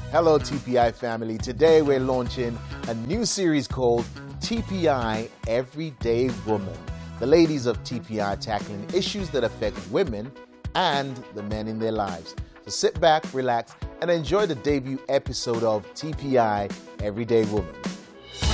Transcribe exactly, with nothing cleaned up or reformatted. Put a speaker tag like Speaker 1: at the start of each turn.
Speaker 1: Hello T P I family. Today we're launching a new series called T P I Everyday Woman. The ladies of T P I are tackling issues that affect women and the men in their lives. So sit back, relax, and enjoy the debut episode of T P I Everyday Woman.